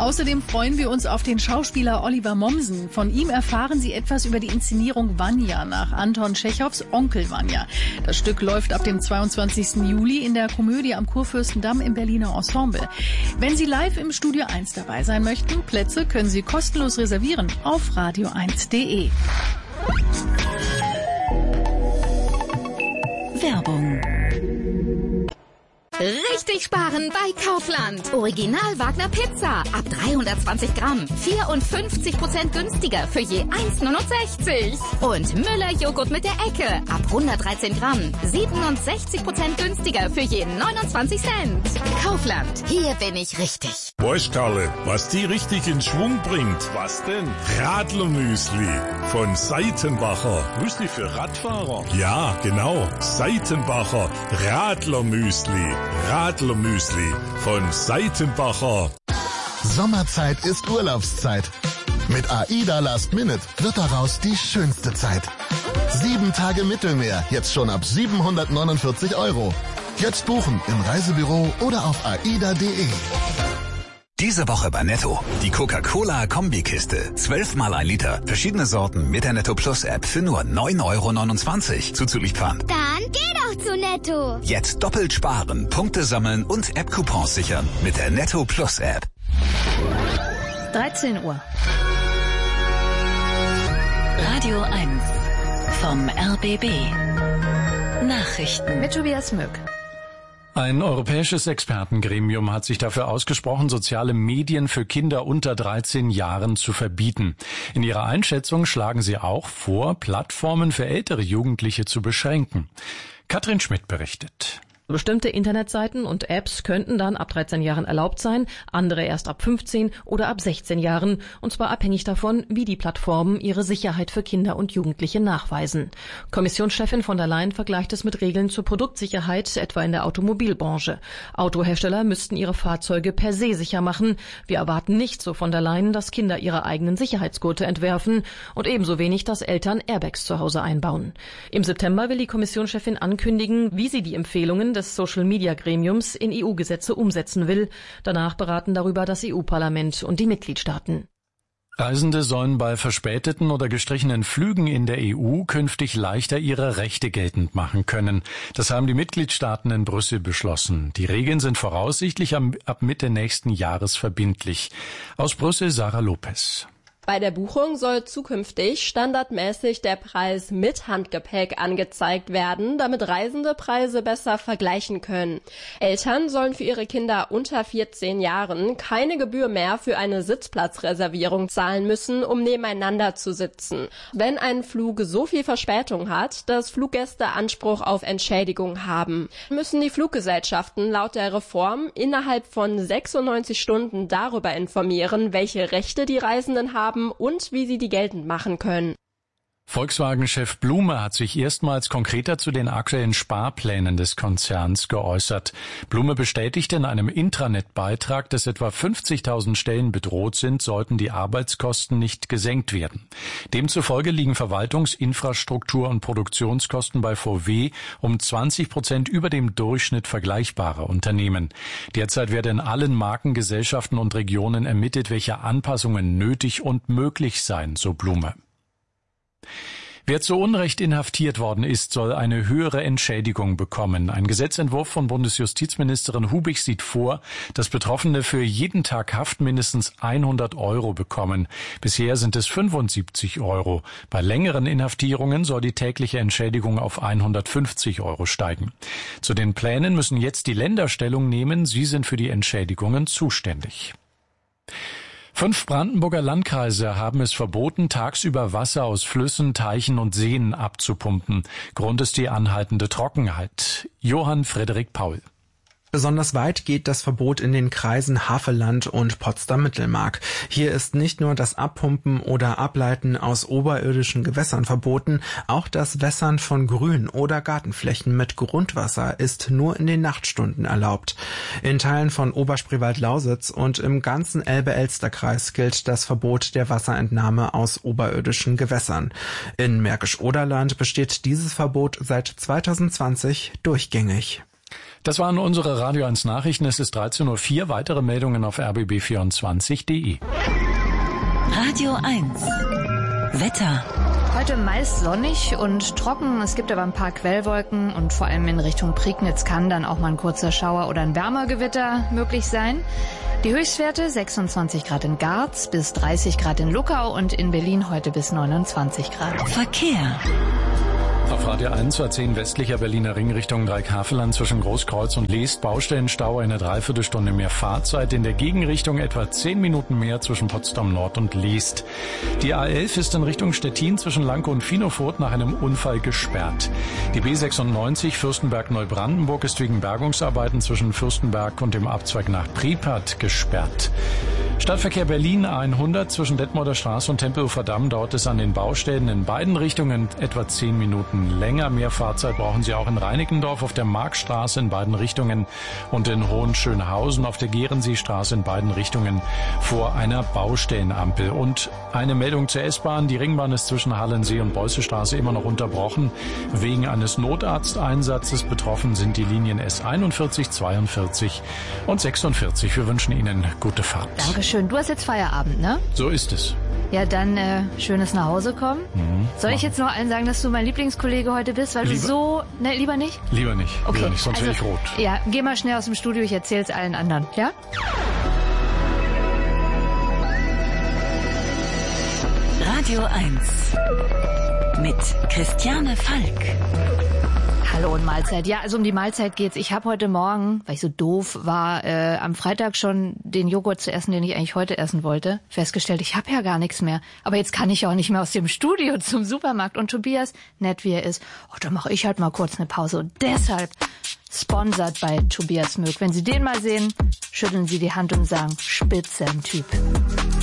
Außerdem freuen wir uns auf den Schauspieler Oliver Mommsen. Von ihm erfahren Sie etwas über die Inszenierung Vanya nach Anton Tschechows Onkel Vanya. Das Stück läuft ab dem 22. Juli in der Komödie am Kurfürstendamm im Berliner Ensemble. Wenn Sie live im Studio 1 dabei sein möchten, Plätze können Sie kostenlos reservieren auf radio1.de. Werbung. Richtig sparen bei Kaufland. Original Wagner Pizza ab 320 Gramm. 54% günstiger für je 1,69. Und Müller Joghurt mit der Ecke ab 113 Gramm. 67% günstiger für je 29 Cent. Kaufland, hier bin ich richtig. Weißt Karle, was die richtig in Schwung bringt? Was denn? Radlermüsli von Seitenbacher. Müsli für Radfahrer? Ja, genau. Seitenbacher Radlermüsli. Radlermüsli von Seitenbacher. Sommerzeit ist Urlaubszeit. Mit AIDA Last Minute wird daraus die schönste Zeit. 7 Tage Mittelmeer, jetzt schon ab 749 €. Jetzt buchen im Reisebüro oder auf aida.de. Diese Woche bei Netto. Die Coca-Cola-Kombikiste. 12 mal 1 Liter. Verschiedene Sorten mit der Netto Plus App für nur 9,29 € zuzüglich Pfand. Dann geh doch zu Netto. Jetzt doppelt sparen, Punkte sammeln und App-Coupons sichern mit der Netto Plus App. 13 Uhr. Radio 1 vom RBB. Nachrichten mit Tobias Mück. Ein europäisches Expertengremium hat sich dafür ausgesprochen, soziale Medien für Kinder unter 13 Jahren zu verbieten. In ihrer Einschätzung schlagen sie auch vor, Plattformen für ältere Jugendliche zu beschränken. Katrin Schmidt berichtet. Bestimmte Internetseiten und Apps könnten dann ab 13 Jahren erlaubt sein, andere erst ab 15 oder ab 16 Jahren, und zwar abhängig davon, wie die Plattformen ihre Sicherheit für Kinder und Jugendliche nachweisen. Kommissionschefin von der Leyen vergleicht es mit Regeln zur Produktsicherheit, etwa in der Automobilbranche. Autohersteller müssten ihre Fahrzeuge per se sicher machen. Wir erwarten nicht, so von der Leyen, dass Kinder ihre eigenen Sicherheitsgurte entwerfen und ebenso wenig, dass Eltern Airbags zu Hause einbauen. Im September will die Kommissionschefin ankündigen, wie sie die Empfehlungen des Social-Media-Gremiums in EU-Gesetze umsetzen will. Danach beraten darüber das EU-Parlament und die Mitgliedstaaten. Reisende sollen bei verspäteten oder gestrichenen Flügen in der EU künftig leichter ihre Rechte geltend machen können. Das haben die Mitgliedstaaten in Brüssel beschlossen. Die Regeln sind voraussichtlich ab Mitte nächsten Jahres verbindlich. Aus Brüssel Sarah Lopez. Bei der Buchung soll zukünftig standardmäßig der Preis mit Handgepäck angezeigt werden, damit Reisende Preise besser vergleichen können. Eltern sollen für ihre Kinder unter 14 Jahren keine Gebühr mehr für eine Sitzplatzreservierung zahlen müssen, um nebeneinander zu sitzen. Wenn ein Flug so viel Verspätung hat, dass Fluggäste Anspruch auf Entschädigung haben, müssen die Fluggesellschaften laut der Reform innerhalb von 96 Stunden darüber informieren, welche Rechte die Reisenden haben und wie sie die geltend machen können. Volkswagen-Chef Blume hat sich erstmals konkreter zu den aktuellen Sparplänen des Konzerns geäußert. Blume bestätigte in einem Intranet-Beitrag, dass etwa 50.000 Stellen bedroht sind, sollten die Arbeitskosten nicht gesenkt werden. Demzufolge liegen Verwaltungs-, Infrastruktur- und Produktionskosten bei VW um 20% über dem Durchschnitt vergleichbarer Unternehmen. Derzeit werde in allen Marken, Gesellschaften und Regionen ermittelt, welche Anpassungen nötig und möglich seien, so Blume. Wer zu Unrecht inhaftiert worden ist, soll eine höhere Entschädigung bekommen. Ein Gesetzentwurf von Bundesjustizministerin Hubig sieht vor, dass Betroffene für jeden Tag Haft mindestens 100 € bekommen. Bisher sind es 75 €. Bei längeren Inhaftierungen soll die tägliche Entschädigung auf 150 € steigen. Zu den Plänen müssen jetzt die Länder Stellung nehmen. Sie sind für die Entschädigungen zuständig. 5 Brandenburger Landkreise haben es verboten, tagsüber Wasser aus Flüssen, Teichen und Seen abzupumpen. Grund ist die anhaltende Trockenheit. Johann Frederik Paul. Besonders weit geht das Verbot in den Kreisen Havelland und Potsdam-Mittelmark. Hier ist nicht nur das Abpumpen oder Ableiten aus oberirdischen Gewässern verboten, auch das Wässern von Grün- oder Gartenflächen mit Grundwasser ist nur in den Nachtstunden erlaubt. In Teilen von Oberspreewald-Lausitz und im ganzen Elbe-Elster-Kreis gilt das Verbot der Wasserentnahme aus oberirdischen Gewässern. In Märkisch-Oderland besteht dieses Verbot seit 2020 durchgängig. Das waren unsere Radio 1 Nachrichten. Es ist 13:04 Uhr. Weitere Meldungen auf rbb24.de. Radio 1 Wetter. Heute meist sonnig und trocken. Es gibt aber ein paar Quellwolken und vor allem in Richtung Prignitz kann dann auch mal ein kurzer Schauer oder ein Wärmergewitter möglich sein. Die Höchstwerte 26 Grad in Garz bis 30 Grad in Luckau und in Berlin heute bis 29 Grad. Verkehr. Auf Radio 1 A10 westlicher Berliner Ring Richtung Dreieckhavelland zwischen Großkreuz und Leest Baustellenstau, eine Dreiviertelstunde mehr Fahrzeit. In der Gegenrichtung etwa 10 Minuten mehr zwischen Potsdam Nord und Leest. Die A11 ist in Richtung Stettin zwischen Lanke und Finofurt nach einem Unfall gesperrt. Die B96 Fürstenberg-Neubrandenburg ist wegen Bergungsarbeiten zwischen Fürstenberg und dem Abzweig nach Pripyat gesperrt. Stadtverkehr Berlin A100 zwischen Detmolder Straße und Tempelhofer Damm. Dauert es an den Baustellen in beiden Richtungen etwa 10 Minuten länger. Mehr Fahrzeit brauchen Sie auch in Reinickendorf auf der Marktstraße in beiden Richtungen und in Hohenschönhausen auf der Gerenseestraße in beiden Richtungen vor einer Baustellenampel. Und eine Meldung zur S-Bahn. Die Ringbahn ist zwischen Hallensee und Beußestraße immer noch unterbrochen. Wegen eines Notarzteinsatzes betroffen sind die Linien S41, 42 und 46. Wir wünschen Ihnen gute Fahrt. Dankeschön. Du hast jetzt Feierabend, ne? So ist es. Ja, dann schönes nach Hause kommen. Soll ich jetzt noch allen sagen, dass du mein Lieblingskollege heute bist? Weil du so... Ne, lieber nicht? Lieber nicht. Okay. Lieber nicht, sonst wäre ich rot. Ja, geh mal schnell aus dem Studio, ich erzähl's allen anderen, ja? Radio 1 mit Christiane Falk. Hallo und Mahlzeit. Ja, also um die Mahlzeit geht's. Ich habe heute Morgen, weil ich so doof war, am Freitag schon den Joghurt zu essen, den ich eigentlich heute essen wollte, festgestellt, ich habe ja gar nichts mehr. Aber jetzt kann ich auch nicht mehr aus dem Studio zum Supermarkt. Und Tobias, nett wie er ist, dann mache ich halt mal kurz eine Pause. Und deshalb sponsert bei Tobias Möck. Wenn Sie den mal sehen, schütteln Sie die Hand und sagen, Spitzentyp.